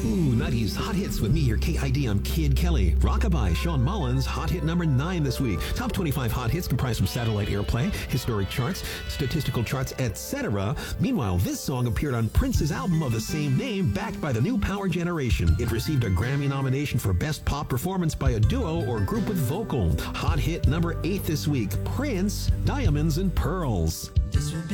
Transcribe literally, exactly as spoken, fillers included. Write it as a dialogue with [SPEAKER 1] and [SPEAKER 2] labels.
[SPEAKER 1] Ooh, nineties Hot Hits with me here, K I D. I'm Kid Kelly. Rockabye, Sean Mullins, hot hit number nine this week. Top twenty-five hot hits comprised from satellite airplay, historic charts, statistical charts, et cetera. Meanwhile, this song appeared on Prince's album of the same name, backed by the new Power Generation. It received a Grammy nomination for Best Pop Performance by a Duo or Group with Vocal. Hot hit number eight this week, Prince, Diamonds and Pearls.